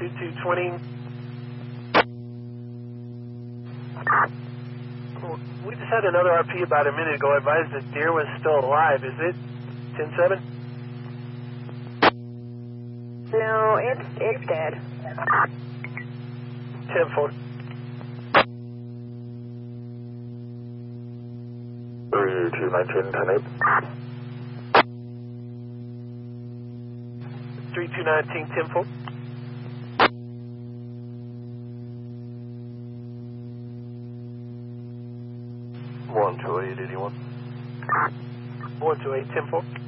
2220. We just had another RP about a minute ago. I advised that deer was still alive. Is it 10-7? No, it's dead. 10-4. 3219, 10-8. 3219, 10-4. One two eight 81. 128, 10-4.